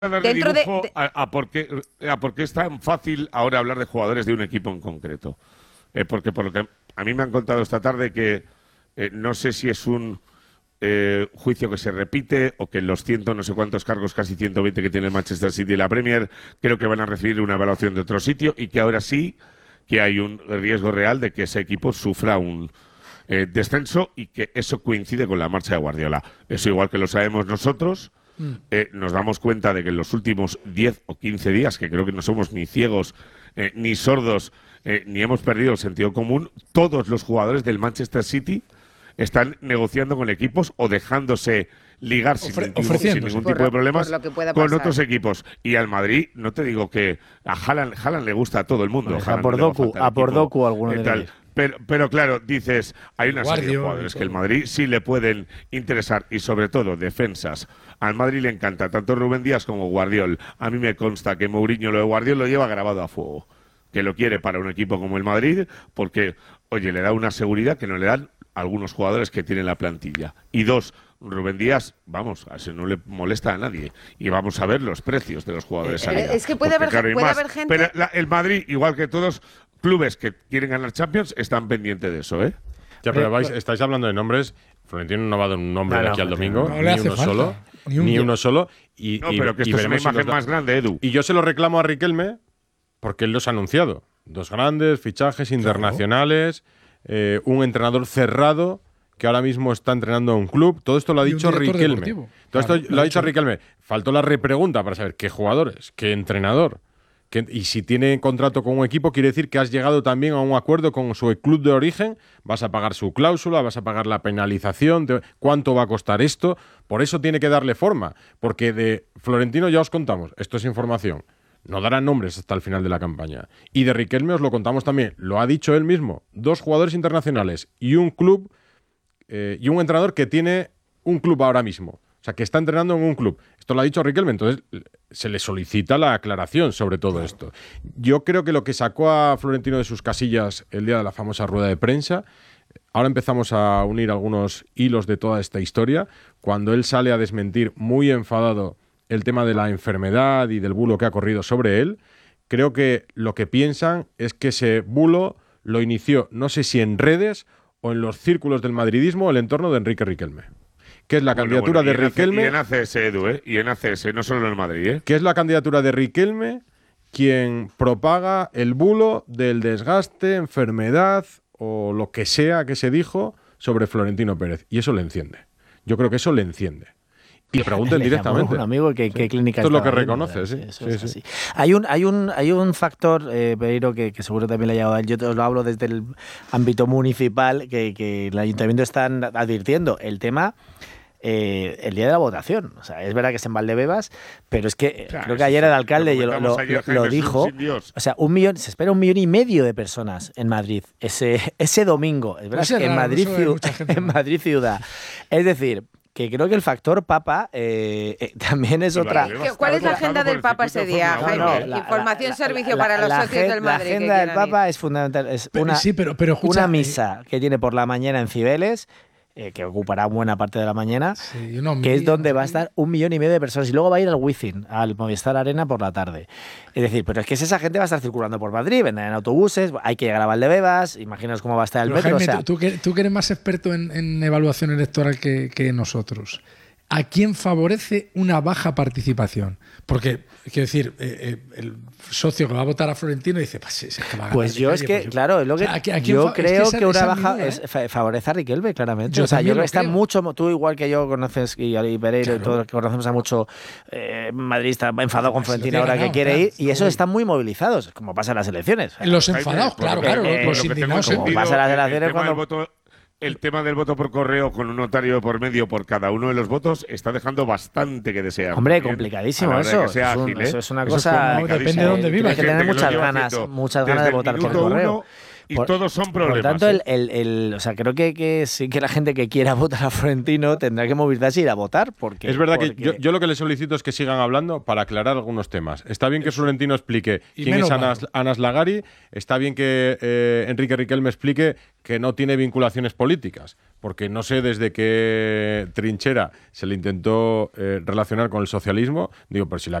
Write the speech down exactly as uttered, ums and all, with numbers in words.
Dentro de, de... A, a, por qué, a por qué es tan fácil ahora hablar de jugadores de un equipo en concreto. Eh, porque por lo que a mí me han contado esta tarde que eh, no sé si es un eh, juicio que se repite o que en los ciento no sé cuántos cargos, casi ciento veinte que tiene el Manchester City y la Premier, creo que van a recibir una evaluación de otro sitio y que ahora sí que hay un riesgo real de que ese equipo sufra un eh, descenso y que eso coincide con la marcha de Guardiola. Eso igual que lo sabemos nosotros. Eh, nos damos cuenta de que en los últimos diez o quince días, que creo que no somos ni ciegos eh, ni sordos, eh, ni hemos perdido el sentido común, todos los jugadores del Manchester City están negociando con equipos o dejándose ligar sin, Ofre ningún, sin ningún tipo lo, de problemas con pasar. otros equipos. Y al Madrid, no te digo que a Haaland, Haaland le gusta a todo el mundo. Pues a por Doku, a por Doku alguno de ellos. Pero, pero claro, dices, hay una serie de jugadores que el Madrid sí le pueden interesar y sobre todo defensas. Al Madrid le encanta tanto Rubén Díaz como Guardiol. A mí me consta que Mourinho lo de Guardiol lo lleva grabado a fuego. Que lo quiere para un equipo como el Madrid porque, oye, le da una seguridad que no le dan algunos jugadores que tienen la plantilla. Y dos, Rubén Díaz, vamos, a eso no le molesta a nadie. Y vamos a ver los precios de los jugadores. Eh, es que puede, porque, haber, claro, puede más, haber gente... Pero la, el Madrid, igual que todos clubes que quieren ganar Champions, están pendientes de eso, ¿eh? Ya, pero vais, estáis hablando de nombres. Florentino no va a dar un nombre no, de aquí no, al domingo, no, no ni uno falta. solo, ni, un ni uno solo. Y, no, y, pero que esto y es una imagen si más grande, Edu. Y yo se lo reclamo a Riquelme porque él los ha anunciado. Dos grandes fichajes internacionales, claro. eh, un entrenador cerrado que ahora mismo está entrenando a un club. Todo esto lo ha dicho Riquelme. Deportivo. Todo claro, esto lo ha dicho Riquelme. Faltó la repregunta para saber qué jugadores, qué entrenador. Que, y si tiene contrato con un equipo, quiere decir que has llegado también a un acuerdo con su club de origen, vas a pagar su cláusula, vas a pagar la penalización, te, cuánto va a costar esto. Por eso tiene que darle forma, porque de Florentino ya os contamos, esto es información, no darán nombres hasta el final de la campaña. Y de Riquelme os lo contamos también, lo ha dicho él mismo, dos jugadores internacionales y un club eh, y un entrenador que tiene un club ahora mismo. O sea, que está entrenando en un club. Esto lo ha dicho Riquelme, entonces se le solicita la aclaración sobre todo claro. esto. Yo creo que lo que sacó a Florentino de sus casillas el día de la famosa rueda de prensa, ahora empezamos a unir algunos hilos de toda esta historia, cuando él sale a desmentir muy enfadado el tema de la enfermedad y del bulo que ha corrido sobre él, creo que lo que piensan es que ese bulo lo inició, no sé si en redes o en los círculos del madridismo, el entorno de Enrique Riquelme. Que es la bueno, candidatura bueno, de Riquelme. Y en A C S, Edu, ¿eh? Y en A C S, no solo en el Madrid, ¿eh? Que es la candidatura de Riquelme quien propaga el bulo del desgaste, enfermedad o lo que sea que se dijo sobre Florentino Pérez. Y eso le enciende. Yo creo que eso le enciende. Y pregunten le directamente. Un amigo que, sí. ¿Qué clínica Esto es lo que viendo, reconoce, sí. Eso sí, es sí. Así. Hay un, hay un, hay un factor, eh, Pereiro, que, que seguro también le ha llegado a él. Yo te lo hablo desde el ámbito municipal, que, que el ayuntamiento están advirtiendo. El tema... Eh, el día de la votación. O sea, es verdad que es en Valdebebas, pero es que claro, creo que ayer el alcalde lo, lo, ayer, lo, lo dijo. O sea, un millón, se espera un millón y medio de personas en Madrid ese, ese domingo. Es verdad que en Madrid, en Madrid ciudad. Es decir, que creo que el factor Papa eh, eh, también es otra. ¿Cuál es la agenda del Papa ese día, Jaime? No, no, la, Información, la, servicio la, para los la, socios del Madrid. La agenda del Papa es fundamental. Es una, sí, pero, pero escucha, una misa que tiene por la mañana en Cibeles. Eh, que ocupará buena parte de la mañana, sí, no, que es donde va a estar un millón y medio de personas y luego va a ir al Wizzing, al Movistar Arena por la tarde. Es decir, pero es que esa gente va a estar circulando por Madrid, vendrán en autobuses, hay que llegar a Valdebebas, imaginaos cómo va a estar el pero metro. Jaime, o sea, tú, que, tú que eres más experto en, en evaluación electoral que, que nosotros, ¿a quién favorece una baja participación? Porque, quiero decir, eh, eh, el socio que va a votar a Florentino dice, pues, sí, sí, que va a pues yo es que, pues yo, claro, es lo que, o sea, ¿a, a yo creo es que, que una baja miedo, ¿eh? es, favorece a Riquelme, claramente. Yo o sea, yo creo que está mucho, tú igual que yo conoces, y, y Pereiro claro. y todos que conocemos a mucho eh, madridista enfadado con Florentino ahora ganado, que quiere claro, ir, y esos están muy movilizados, como pasa en las elecciones. Los enfadados, claro, claro, eh, los indignados. Como pasa en las elecciones cuando... El tema del voto por correo con un notario por medio por cada uno de los votos está dejando bastante que desear. Hombre, complicadísimo eso. Es un, ágil, ¿eh? Eso es una cosa... Es depende de dónde vivas. Hay que tener muchas ganas, muchas ganas de votar por correo. Y por, todos son problemas. Por lo tanto, ¿eh? el, el, el, o sea, creo que, que sí que la gente que quiera votar a Florentino tendrá que movilizarse y ir a votar. Porque, es verdad porque... que yo, yo lo que le solicito es que sigan hablando para aclarar algunos temas. Está bien que Florentino explique quién es Anas, Anas Lagari, está bien que eh, Enrique Riquelme explique que no tiene vinculaciones políticas, porque no sé desde qué trinchera se le intentó eh, relacionar con el socialismo. Digo, pero si la